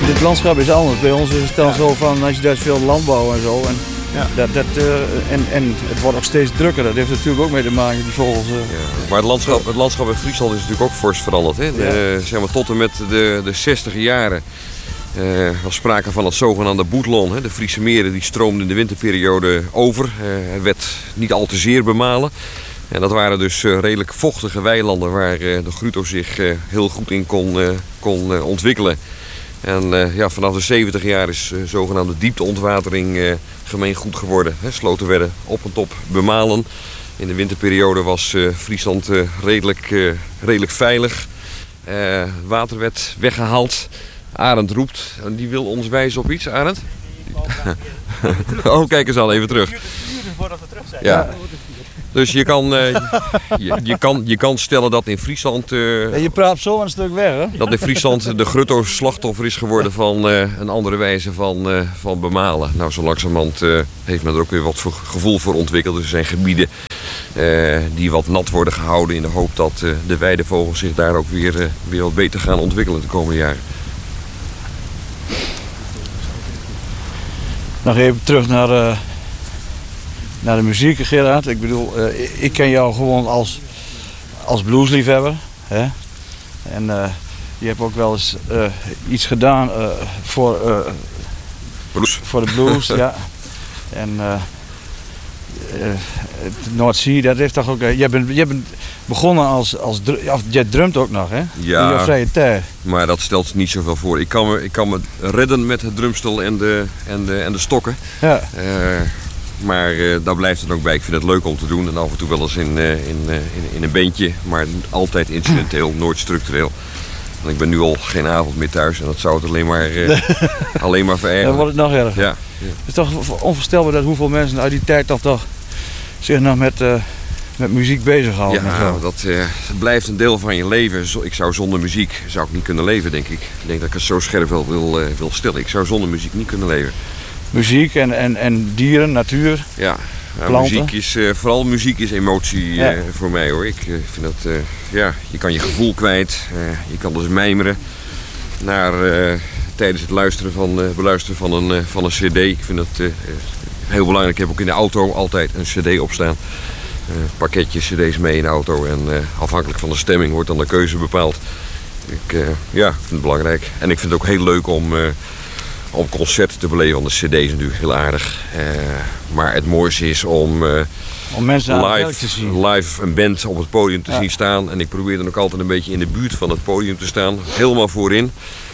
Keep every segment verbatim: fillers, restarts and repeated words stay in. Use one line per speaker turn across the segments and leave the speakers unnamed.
Dit landschap is anders. Bij ons is het dan ja. zo van, als je daar veel landbouw en zo. En, ja. dat, dat, uh, en, en het wordt ook steeds drukker. Dat heeft natuurlijk ook mee te maken, die vogels. Uh.
Ja, maar het landschap, het landschap in Friesland is natuurlijk ook fors veranderd. Hè? De, ja. zeg maar, tot en met de, de zestiger jaren uh, was sprake van het zogenaamde boetlon. Hè? De Friese meren die stroomden in de winterperiode over. Uh, het werd niet al te zeer bemalen. En dat waren dus uh, redelijk vochtige weilanden waar uh, de Gruto zich uh, heel goed in kon, uh, kon uh, ontwikkelen. En uh, ja, vanaf de zeventig jaar is uh, zogenaamde diepteontwatering uh, gemeengoed geworden. He, sloten werden op en top bemalen. In de winterperiode was uh, Friesland uh, redelijk, uh, redelijk veilig. Uh, water werd weggehaald. Arend roept. En die wil ons wijzen op iets, Arend? Oh, kijk eens al even terug.
Voordat we terug zijn.
Ja. Dus je kan, uh, je, je, kan, je kan stellen dat in Friesland... Uh,
ja, je praat zo een stuk weg, hè?
Dat in Friesland de Grutto slachtoffer is geworden van uh, een andere wijze van, uh, van bemalen. Nou, zo langzamerhand uh, heeft men er ook weer wat voor gevoel voor ontwikkeld. Er zijn gebieden uh, die wat nat worden gehouden in de hoop dat uh, de weidevogels zich daar ook weer, uh, weer wat beter gaan ontwikkelen de komende jaren.
Nog even terug naar... Uh... Naar de muziek, Gerard. Ik bedoel, uh, ik ken jou gewoon als, als bluesliefhebber. Hè? En uh, je hebt ook wel eens uh, iets gedaan uh, voor, uh,
blues.
voor de blues. Ja. En uh, uh, Noordzee, dat heeft toch ook... Uh, jij, bent, jij bent begonnen als... als of, jij drumt ook nog, hè?
Ja,
in je vrije tijd.
Maar dat stelt niet zoveel voor. Ik kan me, ik kan me redden met het drumstel en de, en de, en de stokken.
Ja.
Uh, Maar uh, daar blijft het ook bij. Ik vind het leuk om te doen. En af en toe wel eens in, uh, in, uh, in, in een bandje. Maar altijd incidenteel, nooit structureel. En ik ben nu al geen avond meer thuis. En dat zou het alleen maar, uh, alleen maar verergeren.
Dan wordt het nog erger.
Ja, ja.
Het is toch onvoorstelbaar dat hoeveel mensen uit die tijd toch, toch zich nog met, uh, met muziek bezighouden.
Ja, dat uh, blijft een deel van je leven. Ik zou zonder muziek zou ik niet kunnen leven, denk ik. Ik denk dat ik het zo scherp wel wil, uh, wil stellen. Ik zou zonder muziek niet kunnen leven.
Muziek en, en, en dieren, natuur,
ja, nou, muziek is, uh, vooral muziek is emotie uh, ja. voor mij hoor. Ik uh, vind dat, uh, ja, je kan je gevoel kwijt, uh, je kan dus mijmeren naar, uh, tijdens het luisteren van, uh, beluisteren van een, uh, van een cd. Ik vind dat uh, heel belangrijk. Ik heb ook in de auto altijd een cd opstaan. Uh, pakketje cd's mee in de auto en uh, afhankelijk van de stemming wordt dan de keuze bepaald. Ik uh, ja, vind het belangrijk. En ik vind het ook heel leuk om... Uh, om concerten te beleven, want de cd is natuurlijk heel aardig. Uh, maar het mooiste is om, uh,
om mensen
live,
te zien.
live een band op het podium te ja. zien staan. En ik probeer dan ook altijd een beetje in de buurt van het podium te staan. Helemaal voorin.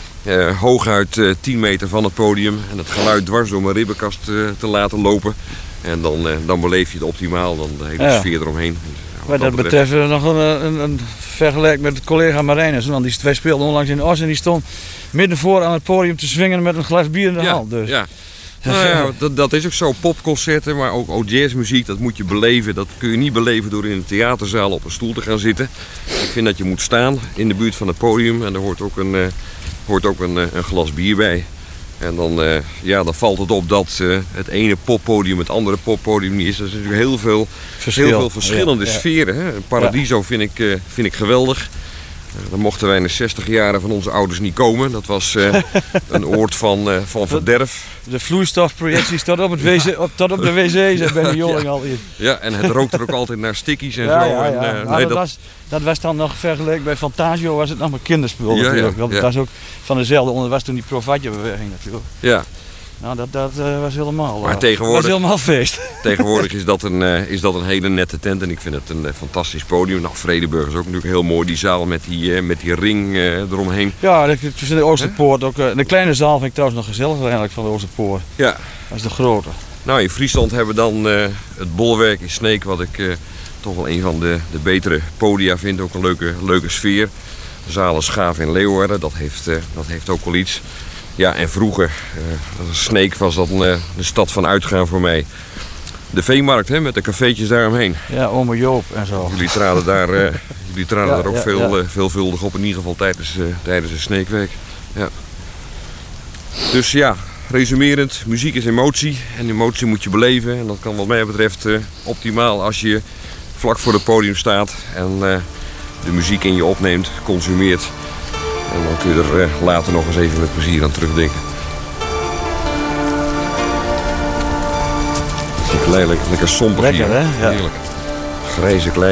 Uh, hooguit uh, tien meter van het podium. En het geluid dwars door mijn ribbenkast uh, te laten lopen. En dan, uh, dan beleef je het optimaal. Dan de hele ja. sfeer eromheen.
Wat dat betreft uh, nog een, een, een vergelijk met collega Marijnus. Want die twee speelden onlangs in Os en die stond midden voor aan het podium te swingen met een glas bier in de
ja,
hand. Dus.
Ja. Nou ja, dat, dat is ook zo. Popconcerten, maar ook, ook jazzmuziek, dat moet je beleven. Dat kun je niet beleven door in een theaterzaal op een stoel te gaan zitten. Ik vind dat je moet staan in de buurt van het podium en er hoort ook een, uh, hoort ook een, uh, een glas bier bij. En dan, uh, ja, dan valt het op dat uh, het ene poppodium het andere poppodium niet is. Er zijn natuurlijk heel veel,
Verschil.
heel veel verschillende
ja, ja.
sferen. Hè? Paradiso vind ik, uh, vind ik geweldig. Uh, dan mochten wij in de zestig jaren van onze ouders niet komen. Dat was uh, een oord van, uh, van verderf.
De vloeistofprojectie staat op, het wc, op, tot op de wc's en bij de Joling
ja.
al in.
Ja, en het rookt er ook altijd naar stickies en
ja,
zo.
Ja, ja.
En, uh,
nou,
nee,
dat,
dat...
Was, dat was dan nog vergeleken bij Fantasio, was het nog maar kinderspul ja, natuurlijk. Ja, ja. Dat was ook van dezelfde onder, was toen die Provatje-beweging natuurlijk.
Ja.
Nou, dat, dat uh, was helemaal,
maar
uh,
tegenwoordig,
was helemaal feest.
Tegenwoordig is dat, een, uh, is dat een hele nette tent en ik vind het een uh, fantastisch podium. Nou, Vredenburg is ook natuurlijk heel mooi, die zaal met die, uh, met die ring uh, eromheen.
Ja, de, de Oosterpoort ook. Uh, de kleine zaal vind ik trouwens nog gezelliger eigenlijk van de Oosterpoort.
Ja.
Dat is de grote.
Nou, in Friesland hebben we dan uh, het Bolwerk in Sneek, wat ik uh, toch wel een van de, de betere podia vind. Ook een leuke, leuke sfeer. De zalen Schaaf in Leeuwarden, dat heeft, uh, dat heeft ook wel iets. Ja, en vroeger, uh, Sneek was dat een, uh, een stad van uitgaan voor mij. De Veemarkt, hè, met de cafeetjes daaromheen.
Ja, Ome Joop en zo.
Jullie traden daar, uh, jullie traden
ja,
daar ook
ja,
veel,
ja.
uh, veelvuldig op, in ieder geval tijdens, uh, tijdens de Sneekweek. Ja. Dus ja, resumerend, muziek is emotie en emotie moet je beleven. En dat kan wat mij betreft uh, optimaal als je vlak voor het podium staat en uh, de muziek in je opneemt, consumeert. En dan kun je er eh, later nog eens even met plezier aan terugdenken. Lekker, lekker sompig
Lekker,
hier.
hè? Ja.
Heerlijk. Grijze klei.